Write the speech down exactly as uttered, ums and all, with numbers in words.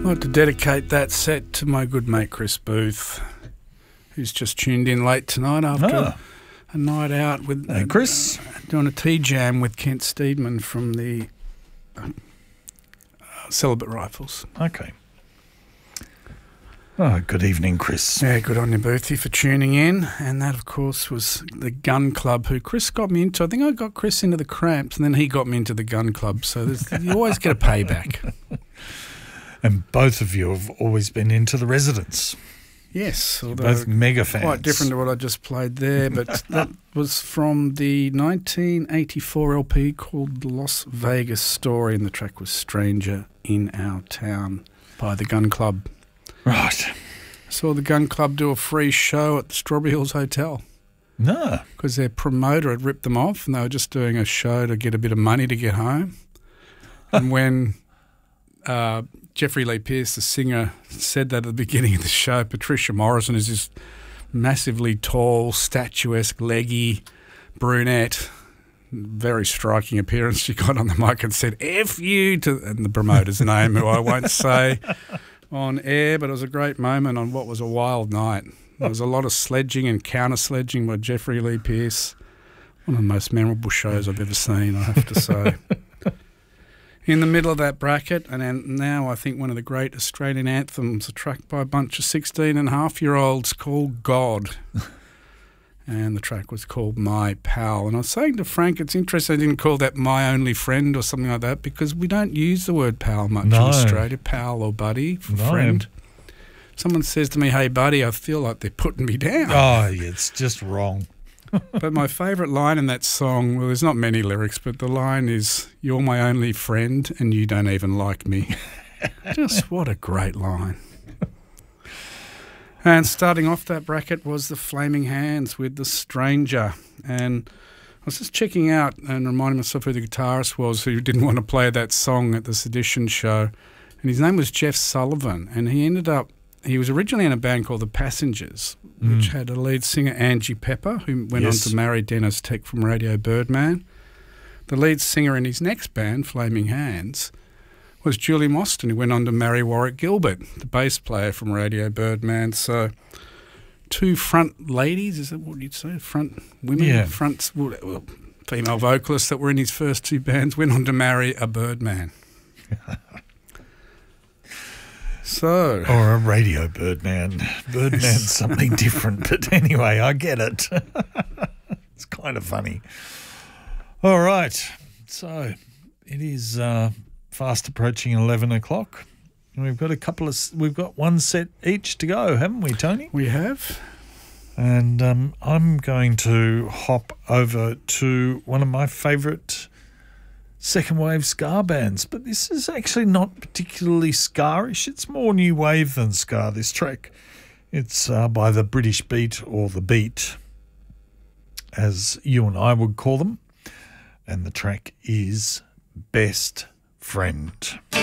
I'd like to dedicate that set to my good mate Chris Booth, who's just tuned in late tonight after Ah. a night out with Hey, Chris. uh, doing a tea jam with Kent Steedman from the uh, Celibate Rifles. Okay. Oh, good evening, Chris. Yeah, good on you, Boothie, for tuning in. And that, of course, was the Gun Club, who Chris got me into. I think I got Chris into the Cramps, and then he got me into the Gun Club. So there's, you always get a payback. And both of you have always been into the Residents. Yes, although Both mega fans. quite different to what I just played there. But that was from the nineteen eighty-four L P called The Las Vegas Story, and the track was Stranger in Our Town by the Gun Club. Right. I saw the Gun Club do a free show at the Strawberry Hills Hotel No. because their promoter had ripped them off and they were just doing a show to get a bit of money to get home. And when uh, Jeffrey Lee Pierce, the singer, said that at the beginning of the show, Patricia Morrison is this massively tall, statuesque, leggy brunette, very striking appearance. She got on the mic and said, F you, to, and the promoter's name, who I won't say on air, but it was a great moment on what was a wild night. There was a lot of sledging and counter-sledging by Jeffrey Lee Pierce. One of the most memorable shows I've ever seen, I have to say. In the middle of that bracket, and then now I think one of the great Australian anthems, a track by a bunch of sixteen and a half year olds called God. And the track was called My Pal. And I was saying to Frank, it's interesting I didn't call that My Only Friend or something like that, because we don't use the word pal much No. in Australia, pal or buddy, for No. friend. Someone says to me, hey buddy, I feel like they're putting me down. Oh, yeah, it's just wrong. But my favourite line in that song, well, there's not many lyrics, but the line is, you're my only friend and you don't even like me. Just what a great line. And starting off that bracket was the Flaming Hands with The Stranger. And I was just checking out and reminding myself who the guitarist was who didn't want to play that song at the Sedition show. And his name was Jeff Sullivan. And he ended up, he was originally in a band called The Passengers, which had a lead singer, Angie Pepper, who went Yes. on to marry Dennis Tech from Radio Birdman. The lead singer in his next band, Flaming Hands, was Julie Mostyn, who went on to marry Warwick Gilbert, the bass player from Radio Birdman. So two front ladies, is that what you'd say? Front women? Yeah. Front well, female vocalists that were in his first two bands went on to marry a Birdman. So... Or a radio Birdman. Birdman's something different, but anyway, I get it. It's kind of funny. All right, so it is uh, fast approaching eleven o'clock. And we've got a couple of, we've got one set each to go, haven't we, Tony? We have. And um, I'm going to hop over to one of my favourite second wave ska bands, but this is actually not particularly ska-ish. It's more new wave than ska, this track. It's uh, by the British Beat, or the Beat, as you and I would call them. And the track is Best Friend.